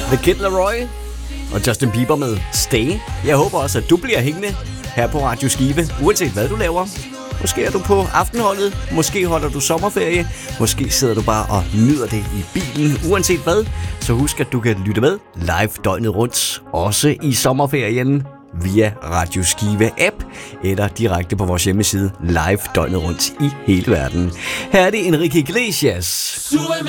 The Kid Laroi og Justin Bieber med Stay. Jeg håber også, at du bliver hængende her på Radio Skive, uanset hvad du laver. Måske er du på aftenholdet, måske holder du sommerferie, måske sidder du bare og nyder det i bilen. Uanset hvad, så husk, at du kan lytte med live døgnet rundt, også i sommerferien, via Radio Skive app eller direkte på vores hjemmeside live døgnet rundt i hele verden. Her er det Enrique Iglesias.